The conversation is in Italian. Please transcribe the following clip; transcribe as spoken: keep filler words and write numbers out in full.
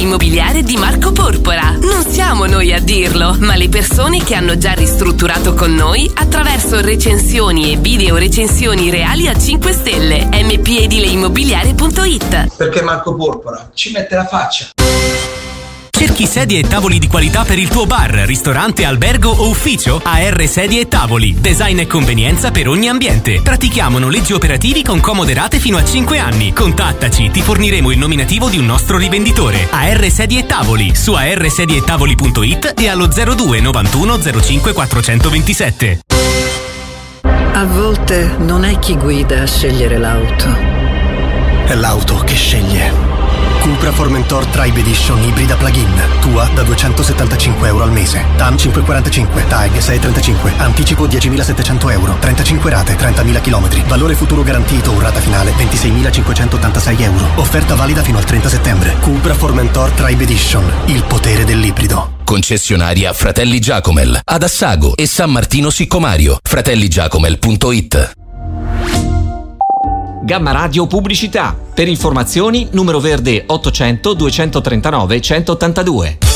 immobiliare di Marco Porpora. Non siamo noi a dirlo, ma le persone che hanno già ristrutturato con noi attraverso recensioni e video recensioni reali a cinque stelle. m p edile immobiliare punto it. Perché Marco Porpora ci mette la faccia. Cerchi sedie e tavoli di qualità per il tuo bar, ristorante, albergo o ufficio? A R Sedie e Tavoli. Design e convenienza per ogni ambiente. Pratichiamo noleggi operativi con comode rate fino a cinque anni. Contattaci, ti forniremo il nominativo di un nostro rivenditore. A R Sedie e Tavoli, su a r sedie e tavoli punto it e allo zero due novantuno zero cinque quattrocentoventisette. A volte non è chi guida a scegliere l'auto. È l'auto che sceglie. Cupra Formentor Tribe Edition ibrida plug-in. Tua da duecentosettantacinque euro al mese. T A M cinquecentoquarantacinque, T A E G seicentotrentacinque. Anticipo diecimilasettecento euro. trentacinque rate, trentamila chilometri. Valore futuro garantito, rata finale ventiseimilacinquecentottantasei euro. Offerta valida fino al trenta settembre. Cupra Formentor Tribe Edition. Il potere dell'ibrido. Concessionaria Fratelli Giacomel ad Assago e San Martino Siccomario. fratelli giacomel punto it. Gamma Radio Pubblicità. Per informazioni numero verde ottocento duecentotrentanove centottantadue.